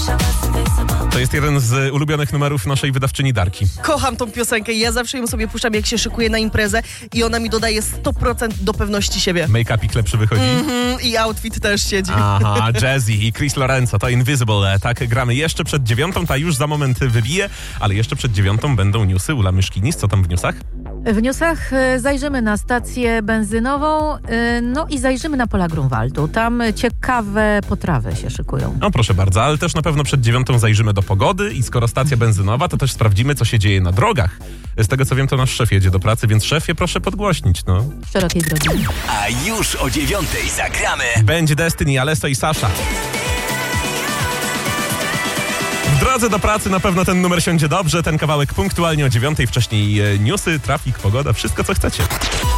To jest jeden z ulubionych numerów naszej wydawczyni Darki. Kocham tą piosenkę i ja zawsze ją sobie puszczam, jak się szykuję na imprezę i ona mi dodaje 100% do pewności siebie. Make-upik lepszy wychodzi. I outfit też siedzi. Aha, Jazzy i Chris Lorenzo, to Invisible. Tak gramy jeszcze przed 9, ta już za moment wybije, ale jeszcze przed 9 będą newsy. Ula Myszkinis, co tam w newsach? W newsach zajrzymy na stację benzynową, no i zajrzymy na pola Grunwaldu. Tam ciekawe potrawy się szykują. No proszę bardzo, ale też na pewno przed 9 zajrzymy do pogody i skoro stacja benzynowa, to też sprawdzimy, co się dzieje na drogach. Z tego co wiem, to nasz szef jedzie do pracy, więc szefie proszę podgłośnić, no. Szerokiej drogi. A już o 9 zagramy. Będzie Destiny, Alesso i Sasha. W drodze do pracy na pewno ten numer siądzie dobrze, ten kawałek punktualnie o 9, wcześniej newsy, trafik, pogoda, wszystko co chcecie.